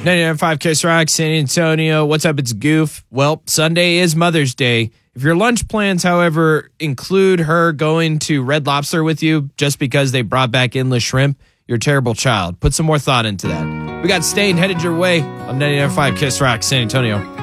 99.5 Kiss Rock, San Antonio. What's up? It's Goof. Well, Sunday is Mother's Day. If your lunch plans, however, include her going to Red Lobster with you just because they brought back endless shrimp, you're a terrible child. Put some more thought into that. We got Staind headed your way on 99.5 Kiss Rock, San Antonio.